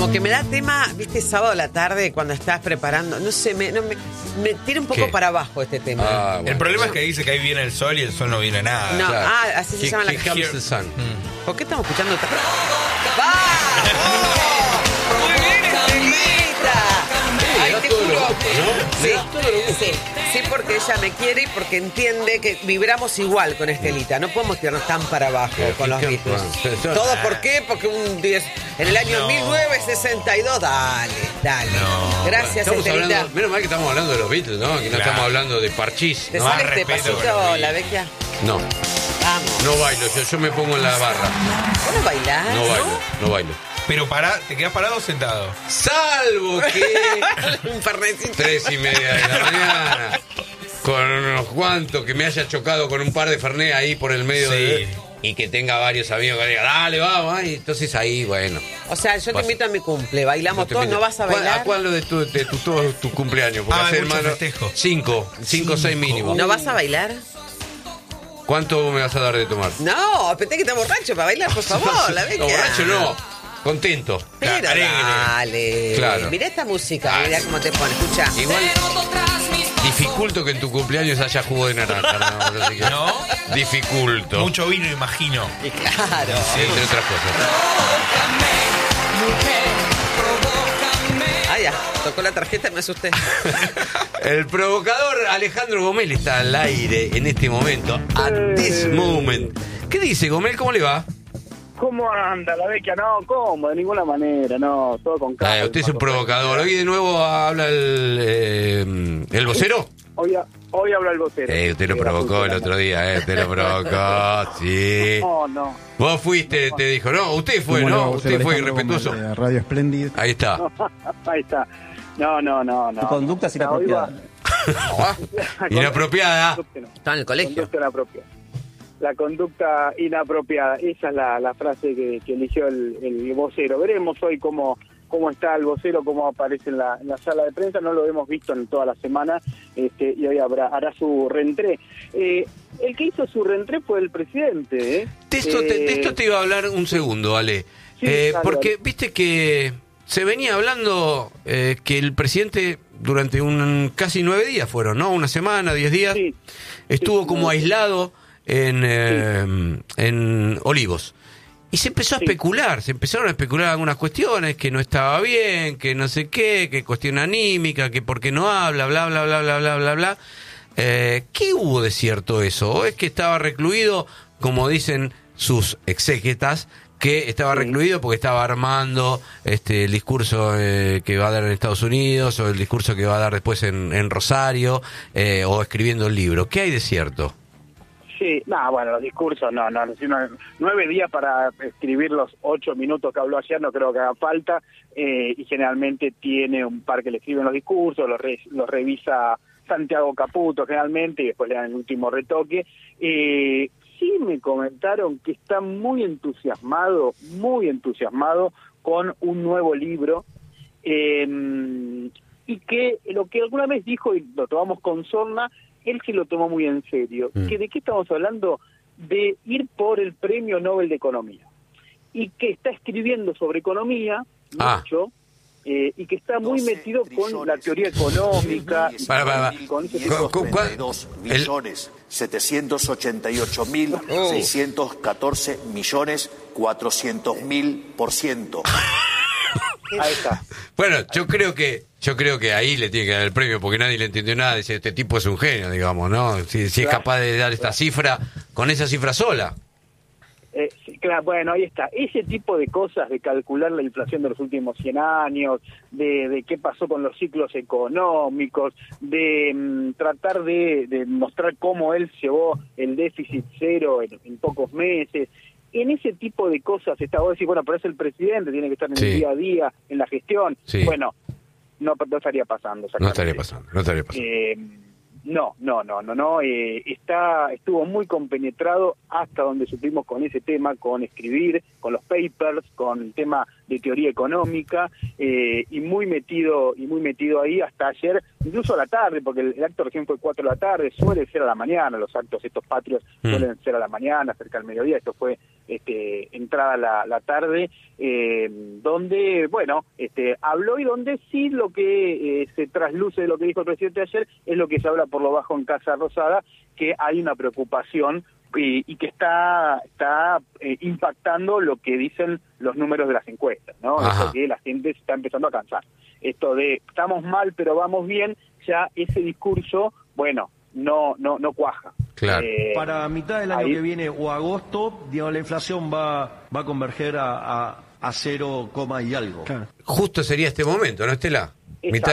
Como que me da tema, viste, sábado a la tarde cuando estás preparando. No sé, me tira un poco ¿Qué? para abajo este tema. Bueno. El problema es que dice que ahí viene el sol y el sol no viene nada. No, claro. así se llama la Here comes the sun. ¿Por qué estamos escuchando? ¡Vamos! ¡Muy bien, Estelita! Ay, te juro. Sí, porque ella me quiere y porque entiende que vibramos igual con Estelita. No podemos tirarnos tan para abajo con los Beatles. ¿Todo por qué? Porque en el año 1962. Dale. No. Gracias, Estamos Estelita. hablando, menos mal que estamos hablando de los Beatles, ¿no? Que no Claro. estamos hablando de Parchís. ¿Te ¿no? sale este respeto pasito, con los la vecchia? No, Vamos. no bailo, yo me pongo en la barra. ¿Vos no bailás? No bailo. Pero ¿te quedas parado o sentado? Salvo que Un fernecito. 3:30 de la mañana, con unos cuantos, que me haya chocado con un par de fernet ahí por el medio Sí. y que tenga varios amigos que digan, dale, vamos, y entonces ahí, bueno. O sea, yo te Vas. invito a mi cumple. Bailamos te todos, invito. ¿no vas a bailar? ¿A cuál de todos tus cumpleaños? Porque Hay hace, mucho hermano, festejo. 5 o 6 mínimo. ¿No vas a bailar? ¿Cuánto me vas a dar de tomar? No, pensé que estás borracho para bailar, por favor, la vecchia. No, borracho no. Contento. Pero Alegre. dale. Claro. Mirá esta música, mirá cómo te pone. Escucha. Igual dificulto que en tu cumpleaños haya jugo de naranja. ¿No? Así que ¿No? Dificulto. Mucho vino, imagino. Y claro. Entre otras cosas. Ah, ya, tocó la tarjeta y me asusté. El provocador Alejandro Gomel está al aire en este momento. At this moment. ¿Qué dice Gomel? ¿Cómo le va? ¿Cómo anda la vecchia? No, ¿cómo? De ninguna manera, no, todo con calma. Usted es un provocador. Hoy de nuevo habla el vocero. Hoy habla el vocero. Usted lo Sí, provocó el otro día, usted lo provocó, sí. No. Vos fuiste, te dijo, no, usted fue, ¿Cómo ¿no? le va, Usted vocero fue Alejandro irrespetuoso. Gomel de Radio Splendid. Ahí está. Ahí está. No. Tu conducta es inapropiada. Inapropiada. Estaba en el colegio. Conducta inapropiada. La conducta inapropiada. Esa es la frase que eligió el vocero. Veremos hoy cómo está el vocero, cómo aparece en la sala de prensa. No lo hemos visto en toda la semana y hoy hará su reentré. El que hizo su reentré fue el presidente. De esto te iba a hablar un segundo, Ale. Sí, dale, porque dale. viste que se venía hablando que el presidente durante casi 9 días fueron, ¿no? Una semana, 10 días. Sí. Estuvo Sí, como aislado en Olivos. Y se empezó a especular, se empezaron a especular algunas cuestiones, que no estaba bien, que no sé qué, que cuestión anímica, que por qué no habla, bla, bla, bla, bla, bla, bla, bla. ¿Qué hubo de cierto eso? ¿O es que estaba recluido, como dicen sus exégetas, que estaba recluido porque estaba armando el discurso que va a dar en Estados Unidos, o el discurso que va a dar después en Rosario, o escribiendo el libro? ¿Qué hay de cierto? Sí, bueno, los discursos, no, 9 días para escribir los 8 minutos que habló ayer, no creo que haga falta, y generalmente tiene un par que le escriben los discursos, los revisa Santiago Caputo generalmente, y después le dan el último retoque. Sí me comentaron que está muy entusiasmado con un nuevo libro, y que lo que alguna vez dijo, y lo tomamos con sorna, él sí lo tomó muy en serio. ¿Que ¿De qué estamos hablando? De ir por el Premio Nobel de Economía. Y que está escribiendo sobre economía mucho, y que está muy metido con la teoría económica. Con ese tipo de 52 billones 788.614 millones 400.000%. Ahí está. Bueno, yo creo que ahí le tiene que dar el premio porque nadie le entendió nada. Dice, este tipo es un genio, digamos, ¿no? Si es capaz de dar esta cifra con esa cifra sola. Sí, claro, bueno, ahí está. Ese tipo de cosas, de calcular la inflación de los últimos 100 años, de qué pasó con los ciclos económicos, de tratar de mostrar cómo él llevó el déficit cero en pocos meses. En ese tipo de cosas está, vos decís, bueno, pero es el presidente, tiene que estar en el día a día, en la gestión. Sí. Bueno, no estaría pasando. No estaría pasando. Estuvo muy compenetrado hasta donde supimos con ese tema, con escribir, con los papers, con el tema de teoría económica, y muy metido ahí hasta ayer, incluso a la tarde, porque el acto recién fue 4 de la tarde, suele ser a la mañana, los actos estos patrios suelen ser a la mañana, cerca del mediodía, esto fue entrada la tarde, donde, bueno, habló y donde sí lo que se trasluce de lo que dijo el presidente ayer es lo que se habla por lo bajo en Casa Rosada, que hay una preocupación y que está impactando lo que dicen los números de las encuestas, ¿no? Eso que la gente se está empezando a cansar. Esto de estamos mal pero vamos bien, ya ese discurso, bueno, no cuaja. Claro. Para mitad del año que viene o agosto, digamos, la inflación va a converger a 0, y algo. Claro. Justo sería este momento, ¿no, Estela? Mitad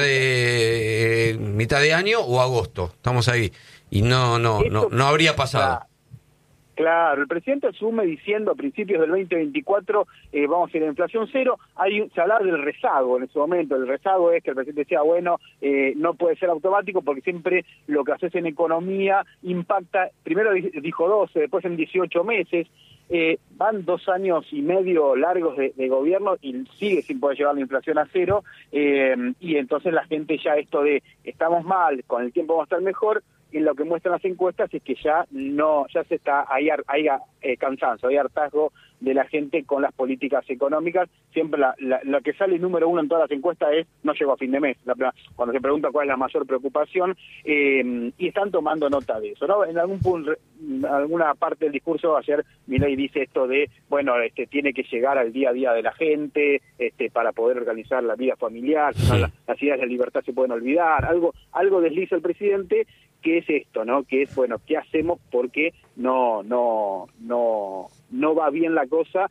de año o agosto, estamos ahí. Y no habría pasado. Claro, el presidente asume diciendo a principios del 2024 vamos a ir a inflación cero. Se hablaba del rezago en ese momento. El rezago es que el presidente decía, bueno, no puede ser automático porque siempre lo que haces en economía impacta, primero dijo 12, después en 18 meses. Van 2 años y medio largos de gobierno y sigue sin poder llevar la inflación a cero, y entonces la gente ya esto de estamos mal, con el tiempo vamos a estar mejor, en lo que muestran las encuestas es que ya se está, hay cansancio, hay hartazgo de la gente con las políticas económicas. Siempre lo que sale número 1 en todas las encuestas es no llegó a fin de mes, cuando se pregunta cuál es la mayor preocupación, y están tomando nota de eso, ¿no? En alguna parte del discurso ayer Milei dice esto de, bueno, tiene que llegar al día a día de la gente, para poder organizar la vida familiar, las ideas de libertad se pueden olvidar, algo desliza el presidente, que es esto, ¿no? Que es, bueno, ¿qué hacemos? Porque no va bien la cosa,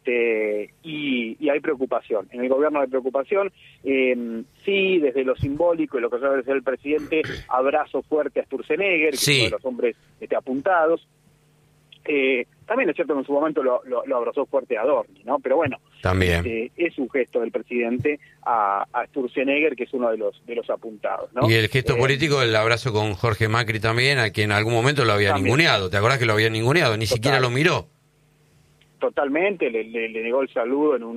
y hay preocupación. En el gobierno hay preocupación, sí, desde lo simbólico y lo que sabe ser el presidente, abrazo fuerte a Sturzenegger, que es uno de los hombres apuntados. También es cierto que en su momento lo abrazó fuerte a Adorni, ¿no? Pero bueno, también es un gesto del presidente a Sturzenegger, que es uno de los apuntados, ¿no? Y el gesto político, el abrazo con Jorge Macri también, a quien en algún momento lo había ninguneado. ¿Te acordás que lo había ninguneado? Ni siquiera lo miró. Totalmente, le negó el saludo en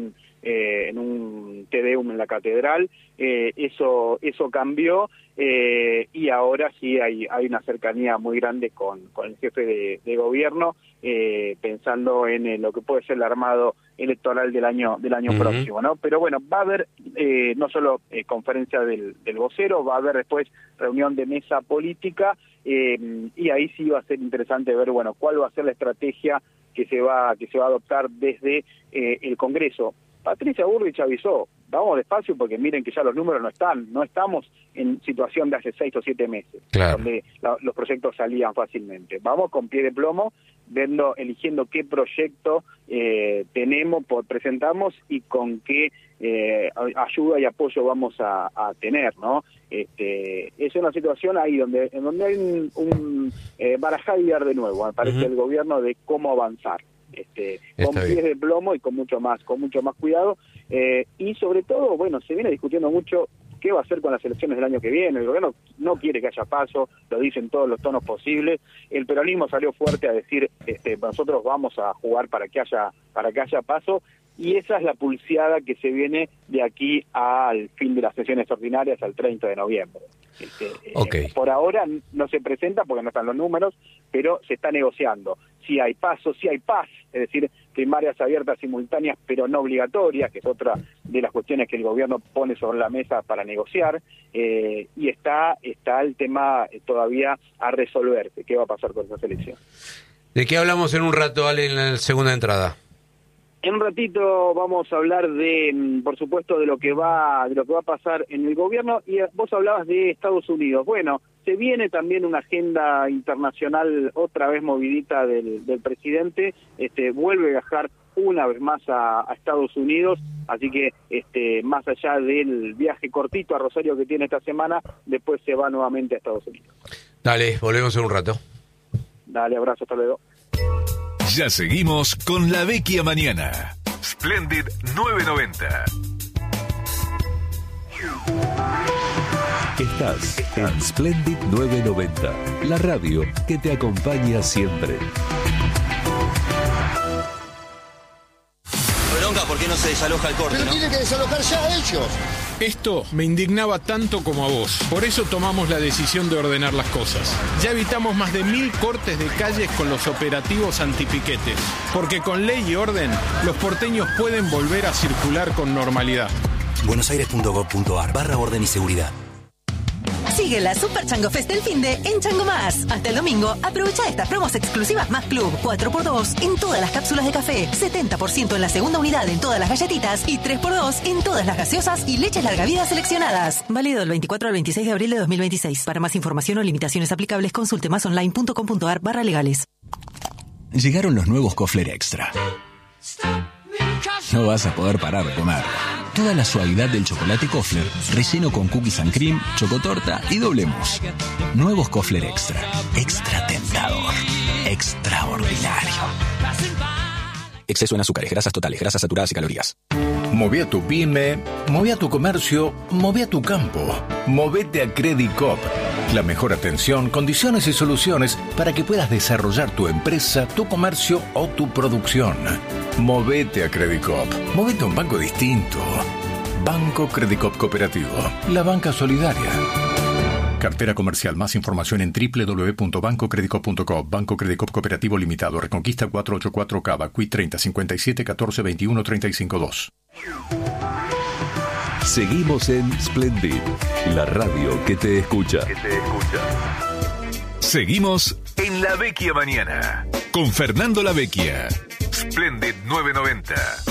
un Te Deum en la catedral. Eso cambió, y ahora sí hay una cercanía muy grande con el jefe de gobierno, pensando en lo que puede ser el armado electoral del año próximo, ¿no? Pero bueno, va a haber no solo conferencia del vocero, va a haber después reunión de mesa política, y ahí sí va a ser interesante ver, bueno, cuál va a ser la estrategia que se va a adoptar desde el Congreso. Patricia Bullrich avisó, vamos despacio porque miren que ya los números no estamos en situación de hace 6 o 7 meses, claro, donde los proyectos salían fácilmente. Vamos con pie de plomo, eligiendo qué proyecto presentamos y con qué ayuda y apoyo vamos a tener, ¿no? Es una situación ahí donde hay un barajar y dar de nuevo, me parece, el gobierno de cómo avanzar. Con pies de plomo y con mucho más cuidado, y sobre todo, bueno, se viene discutiendo mucho qué va a hacer con las elecciones del año que viene. El gobierno no quiere que haya paso, lo dicen todos los tonos posibles. El peronismo salió fuerte a decir, nosotros vamos a jugar para que haya paso, y esa es la pulseada que se viene de aquí al fin de las sesiones ordinarias, al 30 de noviembre. Por ahora no se presenta porque no están los números, pero se está negociando. Si hay paso, si hay paz, es decir, primarias abiertas simultáneas pero no obligatorias, que es otra de las cuestiones que el gobierno pone sobre la mesa para negociar, y está el tema todavía a resolverse. ¿Qué va a pasar con esa elección? ¿De qué hablamos en un rato, Ale, en la segunda entrada? En un ratito vamos a hablar por supuesto, de lo que va a pasar en el gobierno, y vos hablabas de Estados Unidos. Bueno, se viene también una agenda internacional otra vez movidita del presidente, vuelve a viajar una vez más a Estados Unidos, así que más allá del viaje cortito a Rosario que tiene esta semana, después se va nuevamente a Estados Unidos. Dale, volvemos en un rato. Dale, abrazo, hasta luego. Ya seguimos con La Vecchia Mañana. Splendid 990. Estás en Splendid 990, la radio que te acompaña siempre. Bronca, ¿por qué no se desaloja el corte? Pero ¿no? tiene que desalojar ya ellos. Esto me indignaba tanto como a vos. Por eso tomamos la decisión de ordenar las cosas. Ya evitamos más de 1000 cortes de calles con los operativos antipiquetes. Porque con ley y orden, los porteños pueden volver a circular con normalidad. buenosaires.gov.ar/orden y seguridad. Sigue la Super Chango Fest del finde en Chango Más. Hasta el domingo, aprovecha estas promos exclusivas más Club. 4x2 en todas las cápsulas de café, 70% en la segunda unidad en todas las galletitas y 3x2 en todas las gaseosas y leches larga vida seleccionadas. Válido del 24 al 26 de abril de 2026. Para más información o limitaciones aplicables, consulte másonline.com.ar/legales. Llegaron los nuevos Kofler Extra. No vas a poder parar de comer. Toda la suavidad del chocolate Kofler, relleno con cookies and cream, chocotorta y doble mousse. Nuevos Kofler Extra. Extra tentador. Extraordinario. Exceso en azúcares, grasas totales, grasas saturadas y calorías. Move a tu pyme, move a tu comercio, move a tu campo. Movete a Credit Coop. La mejor atención, condiciones y soluciones para que puedas desarrollar tu empresa, tu comercio o tu producción. Movete a Credit Coop. Movete a un banco distinto. Banco Credit Coop Cooperativo. La banca solidaria. Cartera comercial. Más información en www.bancocreditcoop.com. Banco Credit Coop Cooperativo Limitado. Reconquista 484 Cava. Qui 30 57 14 21 352. Seguimos en Splendid, la radio que te escucha. Seguimos en La Vecchia Mañana con Fernando La Vecchia. Splendid 990.